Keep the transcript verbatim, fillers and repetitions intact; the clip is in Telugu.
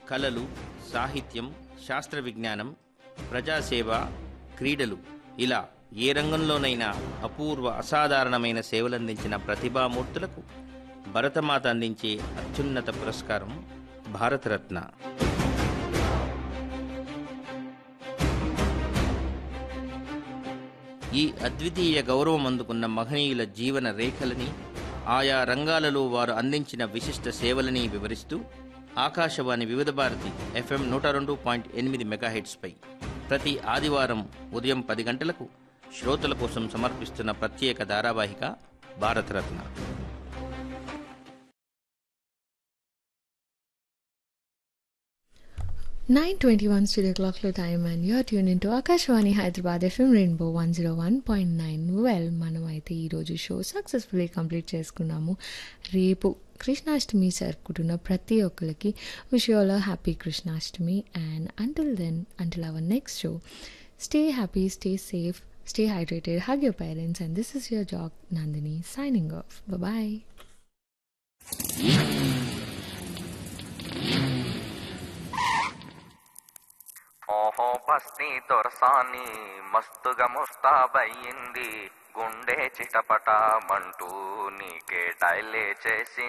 కళలు, సాహిత్యం, శాస్త్ర విజ్ఞానం, ప్రజాసేవ, క్రీడలు ఇలా ఏ రంగంలోనైనా అపూర్వ అసాధారణమైన సేవలందించిన ప్రతిభామూర్తులకు భరతమాత అందించే అత్యున్నత పురస్కారం భారతరత్న. ఈ అద్వితీయ గౌరవం అందుకున్న మహనీయుల జీవన రేఖలని, ఆయా రంగాలలో వారు అందించిన విశిష్ట సేవలని వివరిస్తూ ఆకాశవాణి వివిధ భారతి ఎఫ్ఎం నూట రెండు పాయింట్ ఎనిమిది మెగాహెట్స్పై ప్రతి ఆదివారం ఉదయం పది గంటలకు శ్రోతల కోసం సమర్పిస్తున్న ప్రత్యేక ధారావాహిక Bharat Ratna. nine twenty-one studio clock లో time and you're tuned into Akashwani Hyderabad F M Rainbow one oh one point nine. Well మనం అయితే ఈరోజు షో సక్సెస్ఫుల్లీ కంప్లీట్ చేసుకున్నాము. రేపు కృష్ణాష్టమి జరుపుకుంటున్న ప్రతి ఒక్కరికి wish you all happy Krishnashtami. And until then, until our next show, stay happy, stay safe, stay hydrated, hug your parents, and this is your jog Nandini signing off. Bye bye. ఓహో బస్తీ దొరసాని మస్తుగా ముస్తాబయ్యింది, గుండె చిటపట మంటూ నీకే డైలే చేసి